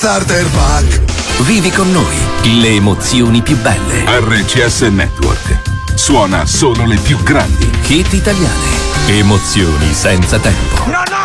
Starter Pack. Vivi con noi le emozioni più belle. RCS Network suona solo le più grandi hit italiane. Emozioni senza tempo.